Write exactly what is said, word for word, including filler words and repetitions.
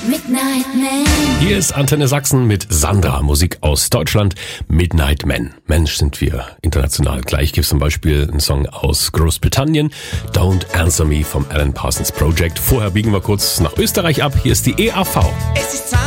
Midnight Man. Hier ist Antenne Sachsen mit Sandra, Musik aus Deutschland, Midnight Man. Mensch, sind wir international. Gleich gibt es zum Beispiel einen Song aus Großbritannien, Don't Answer Me vom Alan Parsons Project. Vorher biegen wir kurz nach Österreich ab. Hier ist die E A V. Es ist